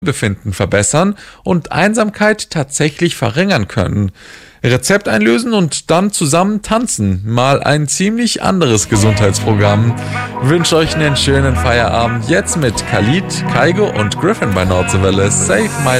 Wohlbefinden verbessern und Einsamkeit tatsächlich verringern können. Rezept einlösen und dann zusammen tanzen. Mal ein ziemlich anderes Gesundheitsprogramm. Wünsche euch einen schönen Feierabend jetzt mit Khalid, Kaigo und Griffin bei Nordwelle. Save My